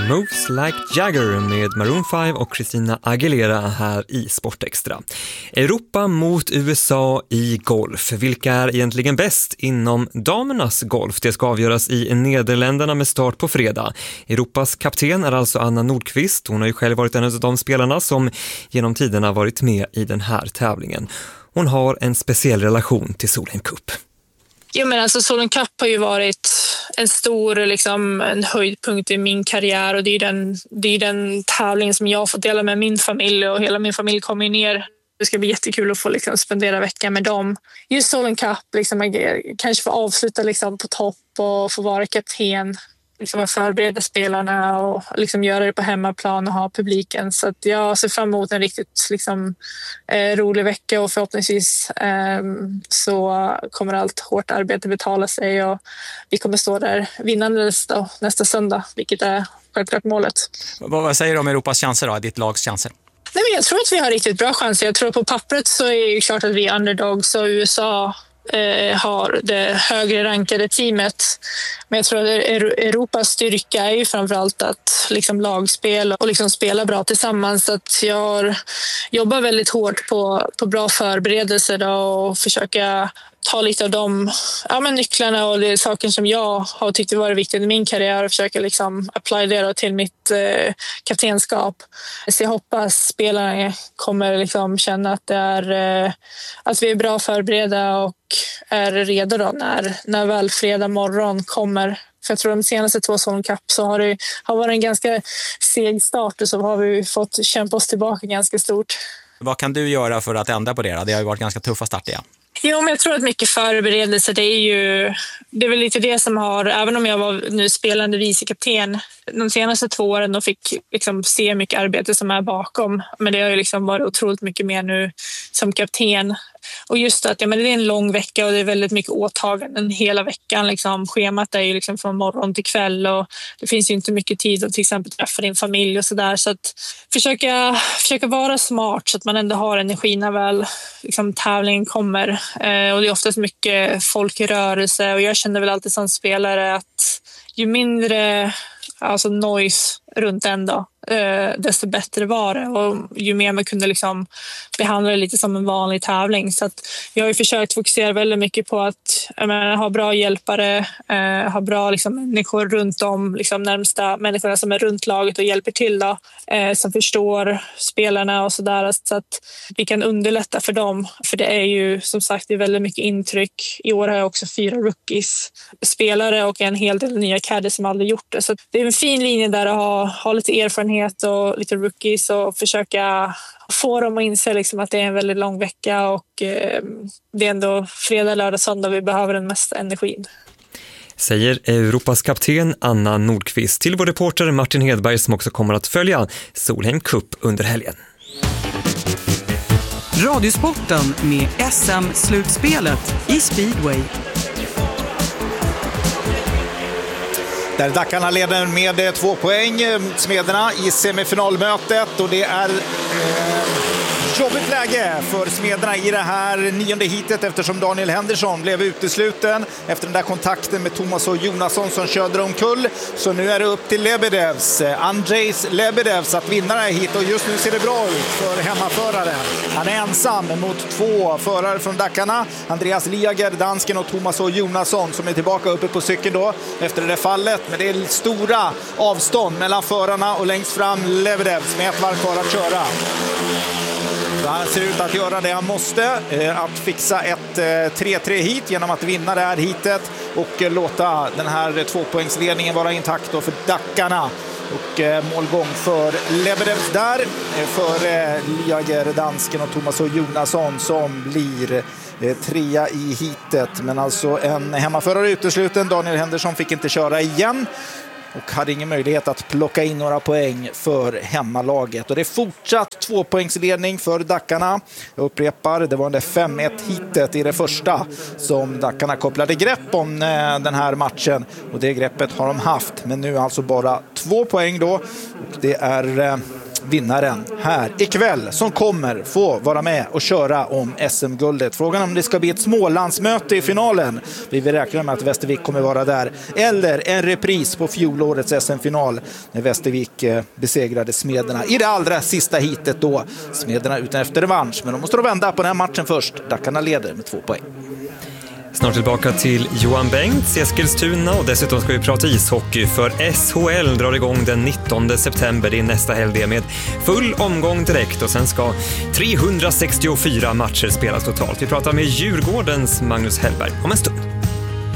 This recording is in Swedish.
Moves Like Jagger med Maroon 5 och Christina Aguilera här i Sportextra. Europa mot USA i golf. Vilka är egentligen bäst inom damernas golf? Det ska avgöras i Nederländerna med start på fredag. Europas kapten är alltså Anna Nordqvist. Hon har ju själv varit en av de spelarna som genom tiderna varit med i den här tävlingen. Hon har en speciell relation till Solheim Cup. Jo, men alltså Solheim Cup har ju varit en stor en höjdpunkt i min karriär, och det är den tävling som jag har fått dela med min familj, och hela min familj kommer ner. Det ska bli jättekul att få spendera veckan med dem. Just Solheim Cup, kanske få avsluta på topp och få vara kapten, förbereda spelarna och göra det på hemmaplan och ha publiken. Så att jag ser fram emot en riktigt rolig vecka, och förhoppningsvis så kommer allt hårt arbete betala sig, och vi kommer stå där vinnandes nästa söndag, vilket är självklart målet. Vad säger du om Europas chanser då, ditt lags chanser? Nej, men jag tror att vi har riktigt bra chanser. Jag tror att på pappret så är det klart att vi är underdogs, och USA har det högre rankade teamet. Men jag tror att Europas styrka är ju framförallt att lagspel och spela bra tillsammans. Så att jag jobbar väldigt hårt på bra förberedelser då, och försöka ta lite av de nycklarna och det saker som jag har tyckt varit viktigt i min karriär, och försöka apply det till mitt kaptenskap. Så jag hoppas spelarna kommer känna att det är att vi är bra förberedda och är redo då när väl fredag morgon kommer. För jag tror de senaste 2 Solheim Cup så har det varit en ganska seg start, och så har vi fått kämpa oss tillbaka ganska stort. Vad kan du göra för att ändra på det då? Det har ju varit ganska tuffa start igen. Jo, men jag tror att mycket förberedelse, det är väl lite det som har, även om jag var nu spelande vicekapten de senaste 2 åren och fick se mycket arbete som är bakom, men det har ju varit otroligt mycket mer nu som kapten. Och just att det är en lång vecka, och det är väldigt mycket åtaganden hela veckan. Schemat är ju från morgon till kväll, och det finns ju inte mycket tid att till exempel träffa din familj och sådär. Så att försöka vara smart så att man ändå har energi när väl tävlingen kommer. Och det är oftast mycket folk i rörelse, och jag känner väl alltid som spelare att ju mindre noise runt en då, desto bättre var det, och ju mer man kunde behandla det lite som en vanlig tävling. Så att jag har ju försökt fokusera väldigt mycket på att ha bra hjälpare, ha bra människor runt om, närmsta människorna som är runt laget och hjälper till då, som förstår spelarna och sådär, så att vi kan underlätta för dem. För det är ju som sagt det är väldigt mycket intryck. I år har jag också 4 rookies spelare och en hel del nya caddies som aldrig gjort det. Så det är en fin linje där att ha lite erfarenhet och lite rookies, och försöka få dem att inse att det är en väldigt lång vecka, och det är ändå fredag, lördag, söndag vi behöver den mesta energin. Säger Europas kapten Anna Nordqvist till vår reporter Martin Hedberg, som också kommer att följa Solheim Cup under helgen. Radiosporten med SM-slutspelet i speedway. Där Dackarna leder med 2 poäng mot Smederna i semifinalmötet, och det är jobbigt läge för Smederna i det här 9:e heatet, eftersom Daniel Henderson blev utesluten efter den där kontakten med Thomas och Jonasson som körde omkull. Så nu är det upp till Lebedevs, Andrzejs Lebedevs, att vinna det här hit, och just nu ser det bra ut för hemmaföraren. Han är ensam mot 2 förare från Dackarna, Andreas Liager, dansken, och Thomas och Jonasson som är tillbaka uppe på cykeln då efter det där fallet. Men det är stora avstånd mellan förarna, och längst fram Lebedevs med ett varv kvar att köra. Han ser ut att göra det han måste, att fixa ett 3-3 hit genom att vinna det här hitet och låta den här 2-poängsledningen vara intakt då för Dackarna. Och målgång för Lebedevs där, för Liager, dansken, och Thomas och Jonasson som blir 3 i hitet. Men alltså en hemmaförare utesluten, Daniel Henderson fick inte köra igen och hade ingen möjlighet att plocka in några poäng för hemmalaget. Och det är fortsatt 2-poängsledning för Dackarna. Jag upprepar, det var det 5-1 hitet i det första som Dackarna kopplade grepp om den här matchen. Och det greppet har de haft, men nu alltså bara 2 poäng då. Och det är vinnaren här ikväll som kommer få vara med och köra om SM-guldet. Frågan om det ska bli ett Smålandsmöte i finalen. Vi vill räkna med att Västervik kommer vara där. Eller en repris på fjolårets SM-final när Västervik besegrade Smederna i det allra sista hitet då. Smederna utan efter revansch, men de måste då vända på den här matchen först. Dackarna leder med 2 poäng. Snart tillbaka till Johan Bengts Eskilstuna och dessutom ska vi prata ishockey för SHL drar igång den 19 september. Det är nästa helg med full omgång direkt och sen ska 364 matcher spelas totalt. Vi pratar med Djurgårdens Magnus Hellberg om en stund.